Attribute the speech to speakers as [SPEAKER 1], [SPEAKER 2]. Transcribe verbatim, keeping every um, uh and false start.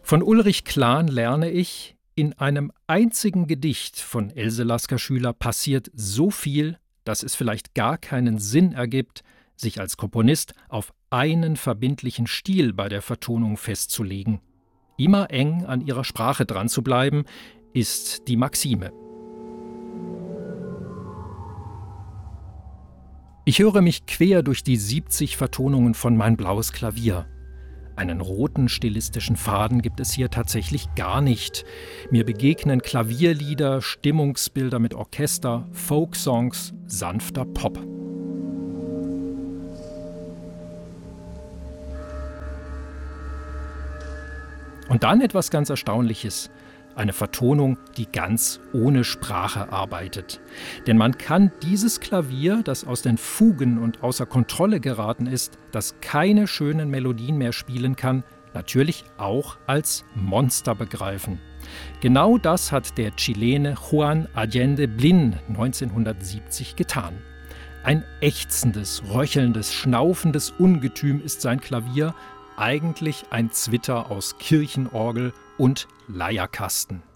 [SPEAKER 1] Von Ulrich Klahn lerne ich, in einem einzigen Gedicht von Else Lasker-Schüler passiert so viel, dass es vielleicht gar keinen Sinn ergibt, sich als Komponist auf einen verbindlichen Stil bei der Vertonung festzulegen. Immer eng an ihrer Sprache dran zu bleiben, ist die Maxime. Ich höre mich quer durch die siebzig Vertonungen von Mein blaues Klavier. Einen roten stilistischen Faden gibt es hier tatsächlich gar nicht. Mir begegnen Klavierlieder, Stimmungsbilder mit Orchester, Folksongs, sanfter Pop. Und dann etwas ganz Erstaunliches. Eine Vertonung, die ganz ohne Sprache arbeitet. Denn man kann dieses Klavier, das aus den Fugen und außer Kontrolle geraten ist, das keine schönen Melodien mehr spielen kann, natürlich auch als Monster begreifen. Genau das hat der Chilene Juan Allende Blin neunzehnhundertsiebzig getan. Ein ächzendes, röchelndes, schnaufendes Ungetüm ist sein Klavier, eigentlich ein Zwitter aus Kirchenorgel und Leierkasten.